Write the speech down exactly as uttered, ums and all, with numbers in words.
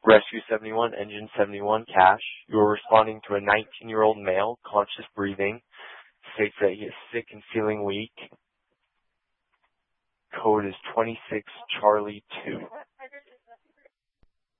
Rescue seventy-one, Engine seventy-one, Cash. You are responding to a nineteen-year-old male, conscious breathing. States that he is sick and feeling weak. Code is twenty-six Charlie two.